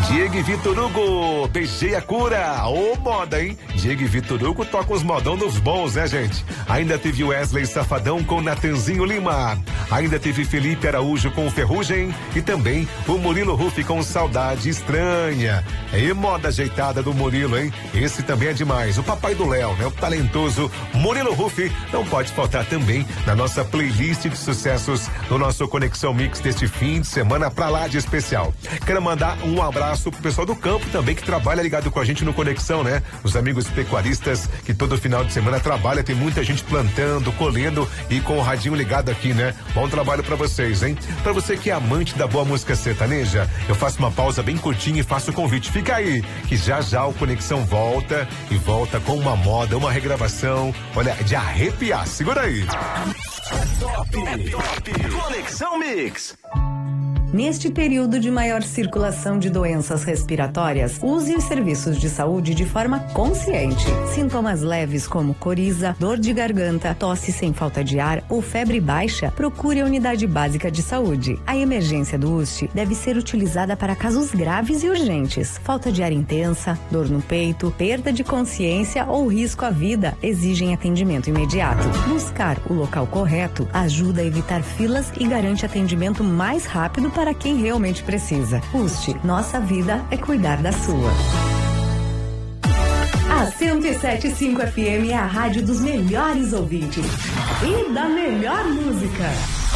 Diego e Vitor Hugo, beijei a cura. Ô, moda, hein? Diego e Vitor Hugo tocam os modão dos bons, né, gente? Ainda teve Wesley Safadão com Natanzinho Lima. Ainda teve Felipe Araújo com Ferrugem. E também o Murilo Ruff com Saudade Estranha. E moda ajeitada do Murilo, hein? Esse também é demais. O papai do Léo, né? O talentoso Murilo Ruff não pode faltar também na nossa playlist de sucessos do nosso Conexão Mix deste fim de semana pra lá de especial. Quero mandar um abraço pro pessoal do campo também que trabalha ligado com a gente no Conexão, né? Os amigos pecuaristas que todo final de semana trabalha, tem muita gente plantando, colhendo e com o radinho ligado aqui, né? Bom trabalho pra vocês, hein? Pra você que é amante da boa música sertaneja, eu faço uma pausa bem curtinha e faço o convite. Fica aí, que já o Conexão volta e volta com uma moda, uma regravação, olha, de arrepiar. Segura aí. É top. Conexão Mix. Neste período de maior circulação de doenças respiratórias, use os serviços de saúde de forma consciente. Sintomas leves como coriza, dor de garganta, tosse sem falta de ar ou febre baixa, procure a unidade básica de saúde. A emergência do UST deve ser utilizada para casos graves e urgentes. Falta de ar intensa, dor no peito, perda de consciência ou risco à vida exigem atendimento imediato. Buscar o local correto ajuda a evitar filas e garante atendimento mais rápido para quem realmente precisa. UST, nossa vida é cuidar da sua. A 107.5 FM é a rádio dos melhores ouvintes e da melhor música.